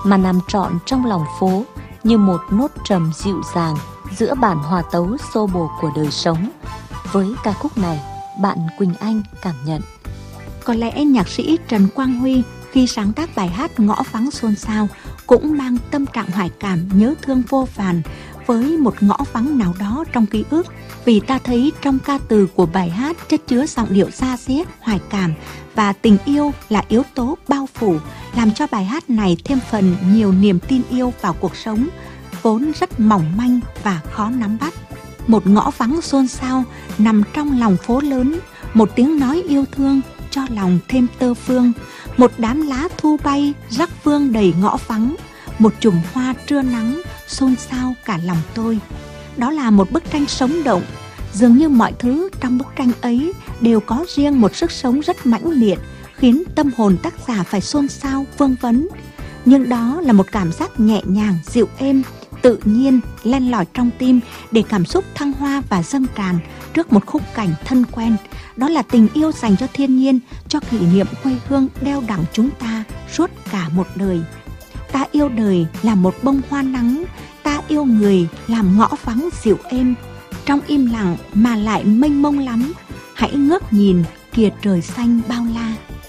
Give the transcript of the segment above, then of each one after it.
mà nằm trọn trong lòng phố như một nốt trầm dịu dàng giữa bản hòa tấu xô bồ của đời sống. Với ca khúc này, bạn Quỳnh Anh cảm nhận. Có lẽ nhạc sĩ Trần Quang Huy khi sáng tác bài hát Ngõ Vắng Xôn Xao cũng mang tâm trạng hoài cảm nhớ thương vô vàn với một ngõ vắng nào đó trong ký ức, vì ta thấy trong ca từ của bài hát chất chứa giọng điệu da diết, hoài cảm và tình yêu là yếu tố bao phủ, làm cho bài hát này thêm phần nhiều niềm tin yêu vào cuộc sống vốn rất mỏng manh và khó nắm bắt. Một ngõ vắng xôn xao nằm trong lòng phố lớn, một tiếng nói yêu thương cho lòng thêm tơ phương, một đám lá thu bay rắc vương đầy ngõ vắng, một chùm hoa trưa nắng xôn xao cả lòng tôi. Đó là một bức tranh sống động, dường như mọi thứ trong bức tranh ấy đều có riêng một sức sống rất mãnh liệt, khiến tâm hồn tác giả phải xôn xao vương vấn. Nhưng đó là một cảm giác nhẹ nhàng, dịu êm, tự nhiên len lỏi trong tim để cảm xúc thăng hoa và dâng tràn trước một khung cảnh thân quen. Đó là tình yêu dành cho thiên nhiên, cho kỷ niệm quê hương đeo đẳng chúng ta suốt cả một đời. Ta yêu đời là một bông hoa nắng, ta yêu người làm ngõ vắng dịu êm. Trong im lặng mà lại mênh mông lắm, hãy ngước nhìn kìa trời xanh bao la.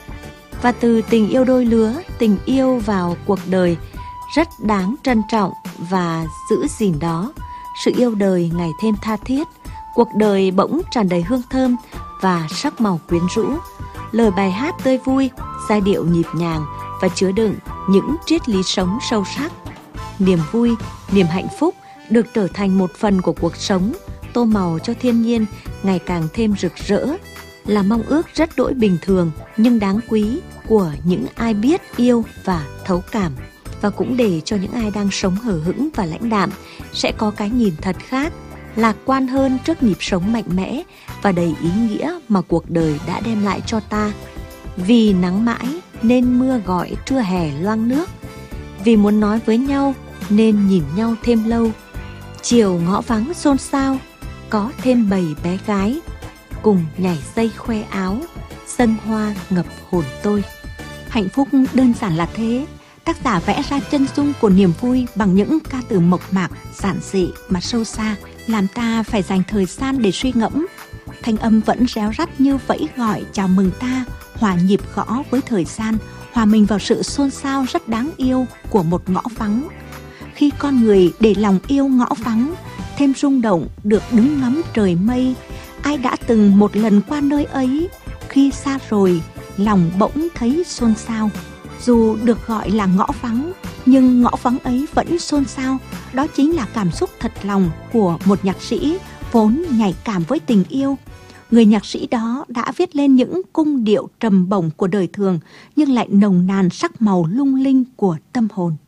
Và từ tình yêu đôi lứa, tình yêu vào cuộc đời rất đáng trân trọng và giữ gìn đó. Sự yêu đời ngày thêm tha thiết, cuộc đời bỗng tràn đầy hương thơm và sắc màu quyến rũ. Lời bài hát tươi vui, giai điệu nhịp nhàng và chứa đựng những triết lý sống sâu sắc. Niềm vui, niềm hạnh phúc được trở thành một phần của cuộc sống, tô màu cho thiên nhiên ngày càng thêm rực rỡ, là mong ước rất đỗi bình thường nhưng đáng quý của những ai biết yêu và thấu cảm. Và cũng để cho những ai đang sống hờ hững và lãnh đạm sẽ có cái nhìn thật khác, lạc quan hơn trước nhịp sống mạnh mẽ và đầy ý nghĩa mà cuộc đời đã đem lại cho ta. Vì nắng mãi nên mưa gọi trưa hè loang nước, vì muốn nói với nhau nên nhìn nhau thêm lâu. Chiều ngõ vắng xôn xao, có thêm bầy bé gái cùng nhảy dây khoe áo, sân hoa ngập hồn tôi. Hạnh phúc đơn giản là thế. Tác giả vẽ ra chân dung của niềm vui bằng những ca từ mộc mạc, giản dị mà sâu xa, làm ta phải dành thời gian để suy ngẫm. Thanh âm vẫn réo rắt như vẫy gọi chào mừng ta, hòa nhịp gõ với thời gian, hòa mình vào sự xôn xao rất đáng yêu của một ngõ vắng. Khi con người để lòng yêu ngõ vắng, thêm rung động được đứng ngắm trời mây. Ai đã từng một lần qua nơi ấy, khi xa rồi, lòng bỗng thấy xôn xao. Dù được gọi là ngõ vắng, nhưng ngõ vắng ấy vẫn xôn xao. Đó chính là cảm xúc thật lòng của một nhạc sĩ vốn nhạy cảm với tình yêu. Người nhạc sĩ đó đã viết lên những cung điệu trầm bổng của đời thường, nhưng lại nồng nàn sắc màu lung linh của tâm hồn.